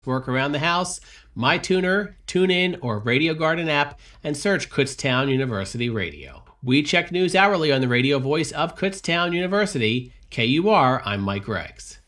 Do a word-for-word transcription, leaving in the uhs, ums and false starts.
Work around the house, MyTuner, TuneIn, or Radio Garden app, and search Kutztown University Radio. We check news hourly on the radio voice of Kutztown University. K U R, I'm Mike Greggs.